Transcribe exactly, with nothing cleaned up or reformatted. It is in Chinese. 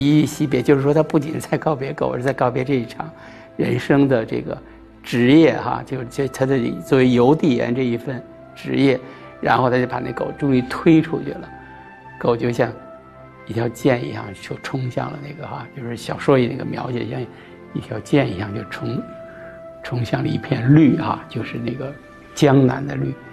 依依惜别，就是说他不仅是在告别狗，而是在告别这一场人生的这个职业哈，就就他的作为邮递员这一份职业，然后他就把那狗终于推出去了，狗就像一条箭一样就冲向了那个哈，就是小说里那个描写像一条箭一样就冲冲向了一片绿哈，就是那个江南的绿。